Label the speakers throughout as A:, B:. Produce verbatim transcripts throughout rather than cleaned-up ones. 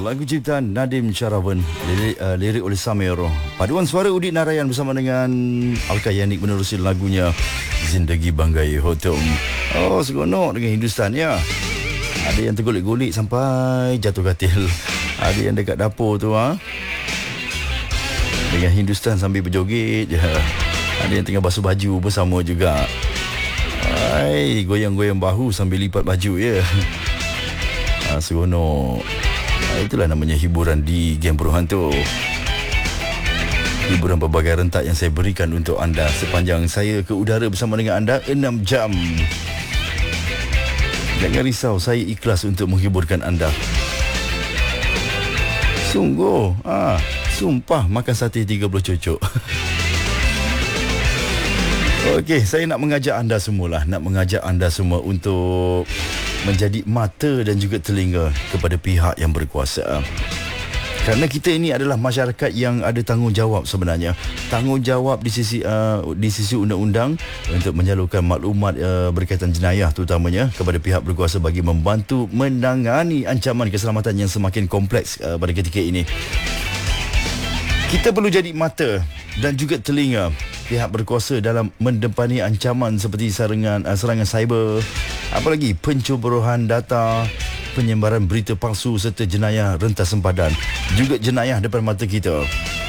A: lagu ciptaan Nadim Syarawan, lirik, uh, lirik oleh Samir. Paduan suara Udit Narayan bersama dengan Alka Yanik menerusi lagunya Zindagi Banggai Hotom. Oh, seronok dengan Hindustan ya. Ada yang tergolek-golek sampai jatuh katil. Ada yang dekat dapur tu ha. Dengan Hindustan sambil berjoget je. Ada yang tengah basuh baju bersama juga. Hai, goyang-goyang bahu sambil lipat baju ya. Ha, seronok. Ha, itulah namanya hiburan di Game Pro Hantu. Hiburan berbagai rentak yang saya berikan untuk anda sepanjang saya ke udara bersama dengan anda enam jam. Jangan risau, saya ikhlas untuk menghiburkan anda. Sungguh, ha, sumpah makan sate tiga puluh cucuk. Okey, saya nak mengajak anda semualah, nak mengajak anda semua untuk menjadi mata dan juga telinga kepada pihak yang berkuasa. Kerana kita ini adalah masyarakat yang ada tanggungjawab sebenarnya. Tanggungjawab di sisi uh, di sisi undang-undang untuk menyalurkan maklumat uh, berkaitan jenayah terutamanya kepada pihak berkuasa bagi membantu menangani ancaman keselamatan yang semakin kompleks uh, pada ketika ini. Kita perlu jadi mata dan juga telinga pihak berkuasa dalam mendepani ancaman seperti serangan serangan cyber, apalagi pencemburuan data, penyebaran berita palsu serta jenayah rentas sempadan, juga jenayah depan mata kita.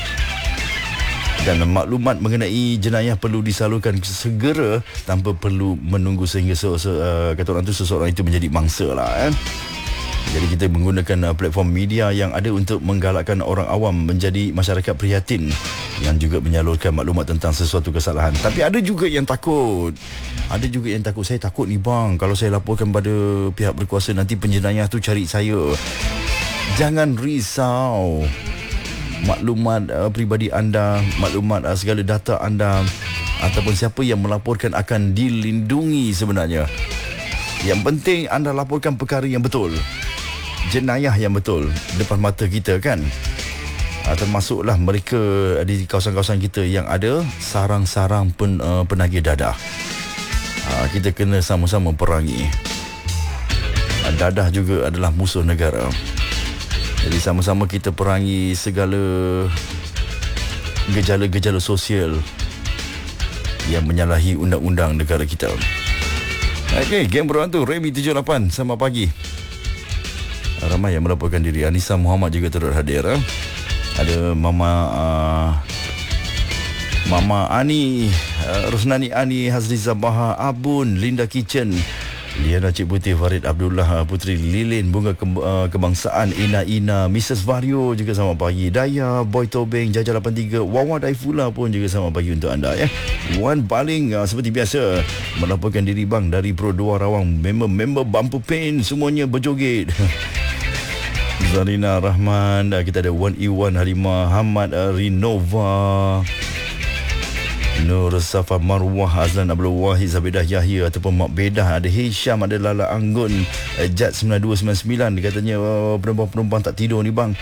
A: Dan maklumat mengenai jenayah perlu disalurkan segera tanpa perlu menunggu sehingga se- se- uh, kata orang tu seseorang itu menjadi mangsa lah eh. Jadi kita menggunakan uh, platform media yang ada untuk menggalakkan orang awam menjadi masyarakat prihatin yang juga menyalurkan maklumat tentang sesuatu kesalahan. Tapi ada juga yang takut. Ada juga yang takut. Saya takut ni bang, kalau saya laporkan pada pihak berkuasa nanti penjenayah tu cari saya. Jangan risau. Maklumat uh, peribadi anda, maklumat uh, segala data anda ataupun siapa yang melaporkan akan dilindungi sebenarnya. Yang penting anda laporkan perkara yang betul, jenayah yang betul depan mata kita kan. Ha, termasuklah mereka di kawasan-kawasan kita yang ada sarang-sarang pen, uh, penagih dadah. Ha, kita kena sama-sama perangi. Ha, dadah juga adalah musuh negara. Jadi sama-sama kita perangi segala gejala-gejala sosial yang menyalahi undang-undang negara kita. Okey, Game Pro Hantu Remy tujuh lapan, selamat pagi. Ramai yang melaporkan diri. Anissa Muhammad juga turut hadir. Eh? Ada Mama uh, Mama Ani, uh, Rusnani Ani, Hazri Zabaha, Abun, Linda Kitchen, Liana Cik Putih, Farid Abdullah, Putri Lilin, Bunga Ke- uh, Kebangsaan, Ina Ina, Missus Vario juga selamat pagi. Daya, Boy Tobeng, Jaja lapan tiga, Wawa Daifula pun juga selamat pagi untuk anda ya. Wan Baling uh, seperti biasa melaporkan diri bang dari Pro dua Rawang. Member-member Bumper Pain semuanya berjoget. Zarina Rahman, uh, kita ada Wan Iwan, Halimah Hamad, uh, Rinova, Nur Safa Marwah, Azlan Abdul Wahid, Zabidah Yahya ataupun Mak Bedah, ada Hisham, ada Lala Anggun, uh, Jad sembilan dua sembilan sembilan. Dia katanya uh, penumpang-penumpang tak tidur ni bang.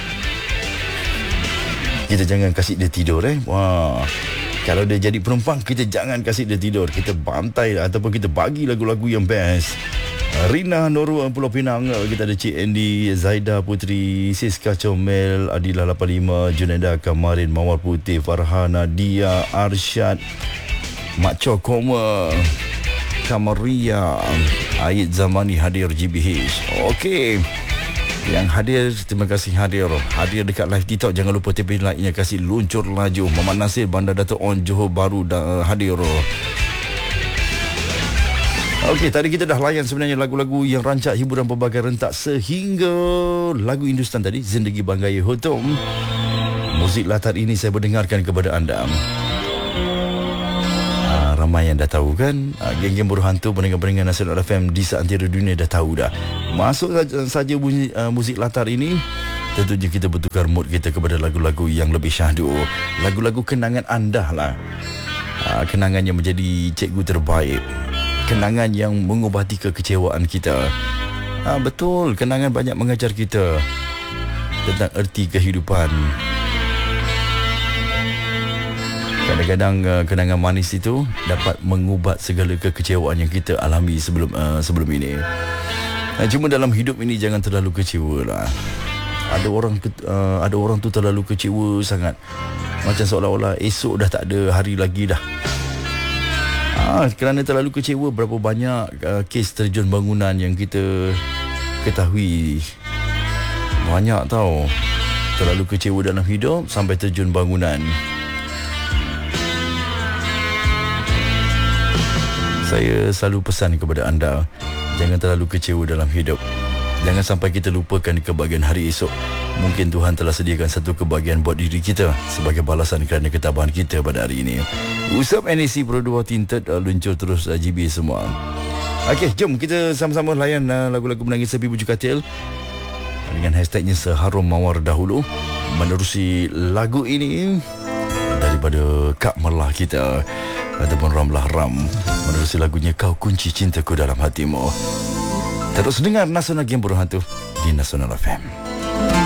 A: Kita jangan kasih dia tidur eh. Wah. Kalau dia jadi penumpang, kita jangan kasih dia tidur. Kita bantai ataupun kita bagi lagu-lagu yang best. Rina Nurul Pulau Pinang, kita ada Cik Andy, Zaida Putri, Siska Comel, Adila lapan lima, Junaida Kamarin, Mawar Putih, Farhana, Dia, Arsyad, Mak Cokoma, Kamaria, Aid Zamani hadir G B H. Okey. Yang hadir, terima kasih hadir. Hadir dekat live TikTok, jangan lupa tepi like-nya, kasih luncur laju. Muhammad Nasir, Bandar Dato' On, Johor Bahru dah hadir. Okey, tadi kita dah layan sebenarnya lagu-lagu yang rancak hiburan berbagai rentak sehingga lagu Hindustan tadi, Zindagi Banggai Hotom. Muzik latar ini saya berdengarkan kepada anda. Ah, ramai yang dah tahu kan, ah, geng-geng buruh hantu pendengar-pendengar Nasional F M di seantero dunia dah tahu dah. Masuk saja, saja bunyi, uh, muzik latar ini, tentunya kita bertukar mood kita kepada lagu-lagu yang lebih syahdu. Lagu-lagu kenangan anda lah. Ah, kenangan yang menjadi cikgu terbaik. Kenangan yang mengubati kekecewaan kita. Ha, betul, kenangan banyak mengajar kita tentang erti kehidupan. Kadang-kadang uh, kenangan manis itu dapat mengubat segala kekecewaan yang kita alami sebelum uh, sebelum ini. Uh, cuma dalam hidup ini jangan terlalu kecewa lah. Ada orang uh, ada orang tu terlalu kecewa sangat, macam seolah-olah esok dah tak ada hari lagi dah. Ah, kerana terlalu kecewa, berapa banyak uh, kes terjun bangunan yang kita ketahui. Banyak tau. Terlalu kecewa dalam hidup sampai terjun bangunan. Saya selalu pesan kepada anda, jangan terlalu kecewa dalam hidup. Jangan sampai kita lupakan kebahagiaan hari esok. Mungkin Tuhan telah sediakan satu kebahagiaan buat diri kita sebagai balasan kerana ketabahan kita pada hari ini. Usap N A C Pro dua Tinted uh, luncur terus uh, G B semua. Okey, jom kita sama-sama layan uh, lagu-lagu menangis sepi bujuk katil dengan hashtagnya Seharum Mawar Dahulu. Menerusi lagu ini daripada Kak Merlah kita ataupun Ramlah Ram, menerusi lagunya Kau Kunci Cintaku Dalam Hatimu. Terus dengar Nasional Game Berhantu di Nasional F M.